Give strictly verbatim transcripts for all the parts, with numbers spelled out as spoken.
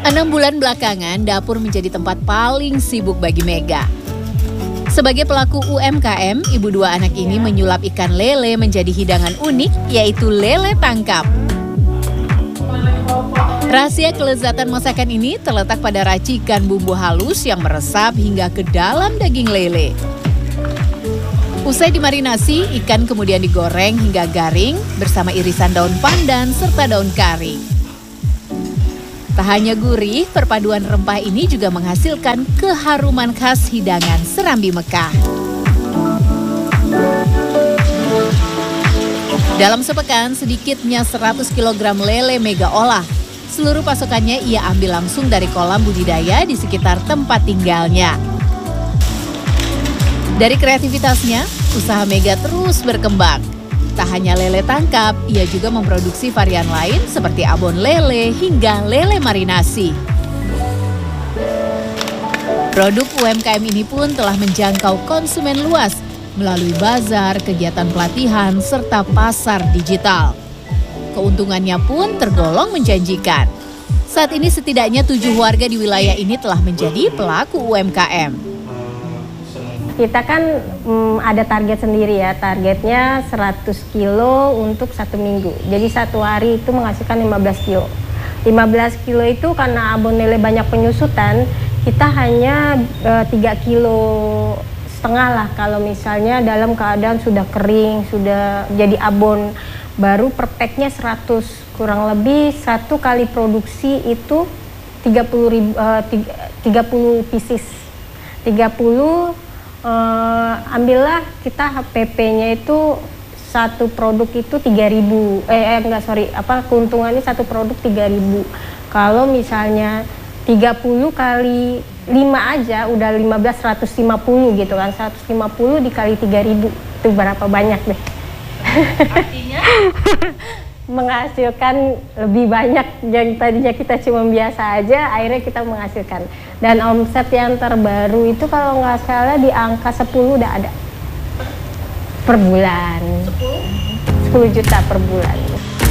Enam bulan belakangan, dapur menjadi tempat paling sibuk bagi Mega. Sebagai pelaku U M K M, ibu dua anak ini menyulap ikan lele menjadi hidangan unik, yaitu lele tangkap. Rahasia kelezatan masakan ini terletak pada racikan bumbu halus yang meresap hingga ke dalam daging lele. Usai dimarinasi, ikan kemudian digoreng hingga garing bersama irisan daun pandan serta daun kari. Tak hanya gurih, perpaduan rempah ini juga menghasilkan keharuman khas hidangan Serambi Mekah. Dalam sepekan, sedikitnya seratus kilogram lele Mega olah. Seluruh pasokannya ia ambil langsung dari kolam budidaya di sekitar tempat tinggalnya. Dari kreativitasnya, usaha Mega terus berkembang. Tak hanya lele tangkap, ia juga memproduksi varian lain seperti abon lele hingga lele marinasi. Produk U M K M ini pun telah menjangkau konsumen luas melalui bazar, kegiatan pelatihan, serta pasar digital. Keuntungannya pun tergolong menjanjikan. Saat ini setidaknya tujuh warga di wilayah ini telah menjadi pelaku U M K M. Kita kan hmm, ada target sendiri ya, targetnya seratus kilo untuk satu minggu. Jadi satu hari itu menghasilkan lima belas kilo. lima belas kilo itu karena abon lele banyak penyusutan, kita hanya e, tiga kilo setengah lah kalau misalnya dalam keadaan sudah kering, sudah jadi abon. Baru per packnya seratus, kurang lebih satu kali produksi itu tiga puluh ribu, uh, tiga puluh pieces. tiga puluh uh, ambillah kita H P P-nya itu satu produk itu tiga ribu. Eh, eh enggak sorry, apa keuntungannya satu produk tiga ribu. Kalau misalnya tiga puluh kali lima aja udah lima belas, seratus lima puluh gitu kan. seratus lima puluh dikali tiga ribu itu berapa banyak deh. Artinya menghasilkan lebih banyak yang tadinya kita cuma biasa aja, akhirnya kita menghasilkan. Dan omset yang terbaru itu kalau nggak salah di angka sepuluh udah ada per bulan. sepuluh juta per bulan.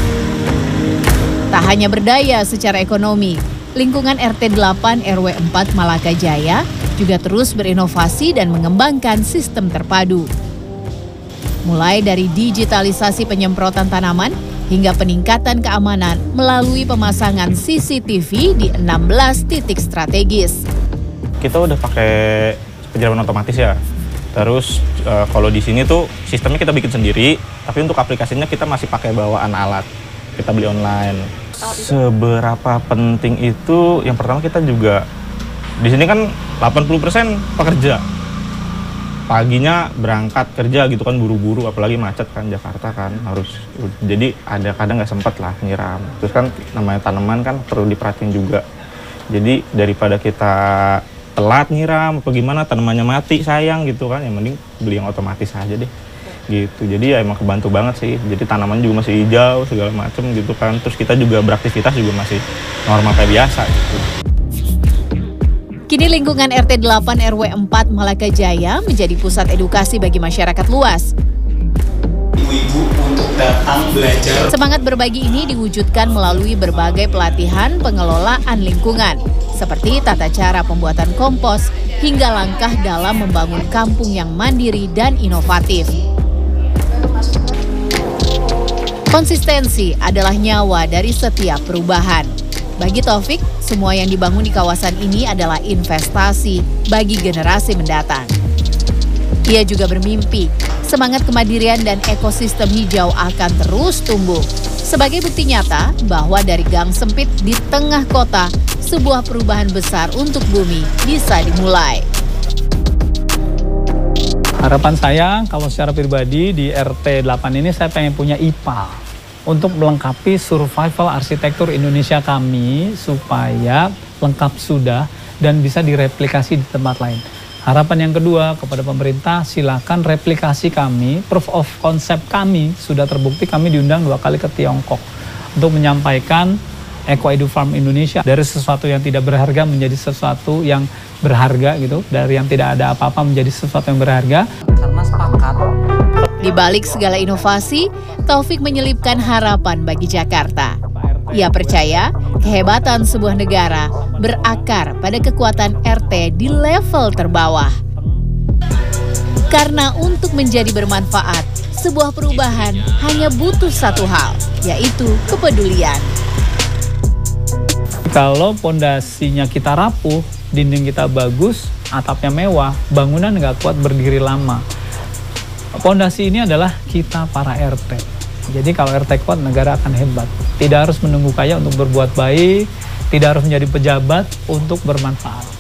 Tak hanya berdaya secara ekonomi, lingkungan R T delapan R W empat Malaka Jaya juga terus berinovasi dan mengembangkan sistem terpadu. Mulai dari digitalisasi penyemprotan tanaman hingga peningkatan keamanan melalui pemasangan C C T V di enam belas titik strategis. Kita udah pakai penyiraman otomatis ya. Terus e, kalau di sini tuh sistemnya kita bikin sendiri, tapi untuk aplikasinya kita masih pakai bawaan alat. Kita beli online. Seberapa penting itu? Yang pertama kita juga di sini kan delapan puluh persen pekerja. Paginya berangkat kerja gitu kan, buru-buru, apalagi macet kan Jakarta kan, harus jadi ada kadang nggak sempat lah nyiram. Terus kan namanya tanaman kan perlu diperhatiin juga. Jadi daripada kita telat nyiram apa gimana, tanamannya mati sayang gitu kan, yang mending beli yang otomatis aja deh gitu. Jadi ya emang kebantu banget sih, jadi tanaman juga masih hijau segala macem gitu kan. Terus kita juga beraktivitas juga masih normal kayak biasa gitu. Kini lingkungan R T delapan R W empat Malaka Jaya menjadi pusat edukasi bagi masyarakat luas. Ibu-ibu untuk datang belajar. Semangat berbagi ini diwujudkan melalui berbagai pelatihan pengelolaan lingkungan, seperti tata cara pembuatan kompos hingga langkah dalam membangun kampung yang mandiri dan inovatif. Konsistensi adalah nyawa dari setiap perubahan. Bagi Taufik, semua yang dibangun di kawasan ini adalah investasi bagi generasi mendatang. Ia juga bermimpi, semangat kemandirian dan ekosistem hijau akan terus tumbuh. Sebagai bukti nyata bahwa dari gang sempit di tengah kota, sebuah perubahan besar untuk bumi bisa dimulai. Harapan saya, kalau secara pribadi di R T delapan ini saya pengen punya I P A. Untuk melengkapi survival arsitektur Indonesia kami supaya lengkap sudah dan bisa direplikasi di tempat lain. Harapan yang kedua kepada pemerintah, silakan replikasi kami, proof of concept kami sudah terbukti. Kami diundang dua kali ke Tiongkok untuk menyampaikan Eco Edu Farm Indonesia dari sesuatu yang tidak berharga menjadi sesuatu yang berharga gitu, dari yang tidak ada apa-apa menjadi sesuatu yang berharga. Karena sepakat. Di balik segala inovasi, Taufik menyelipkan harapan bagi Jakarta. Ia percaya kehebatan sebuah negara berakar pada kekuatan R T di level terbawah. Karena untuk menjadi bermanfaat, sebuah perubahan hanya butuh satu hal, yaitu kepedulian. Kalau pondasinya kita rapuh, dinding kita bagus, atapnya mewah, bangunan nggak kuat berdiri lama. Pondasi ini adalah kita para R T. Jadi kalau R T kuat, negara akan hebat. Tidak harus menunggu kaya untuk berbuat baik, tidak harus menjadi pejabat untuk bermanfaat.